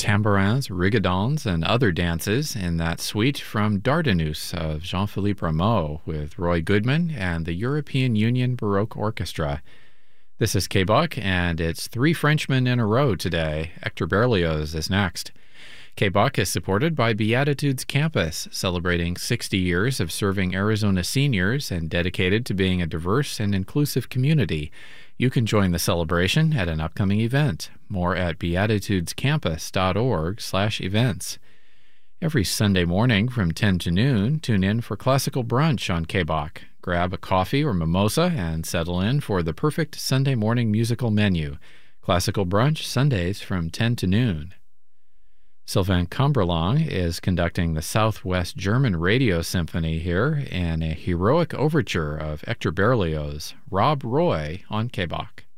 tambourins, rigodons, and other dances in that suite from Dardanus of Jean-Philippe Rameau with Roy Goodman and the European Union Baroque Orchestra. This is K-Buck, and it's three Frenchmen in a row today. Hector Berlioz is next. K-Buck is supported by Beatitudes Campus, celebrating 60 years of serving Arizona seniors and dedicated to being a diverse and inclusive community. You can join the celebration at an upcoming event. More at beatitudescampus.org/events. Every Sunday morning from 10 to noon, tune in for Classical Brunch on K-Buck. Grab a coffee or mimosa and settle in for the perfect Sunday morning musical menu. Classical Brunch Sundays from 10 to noon. Sylvain Camberlong is conducting the Southwest German Radio Symphony here in a heroic overture of Hector Berlioz, Rob Roy on K-Buck.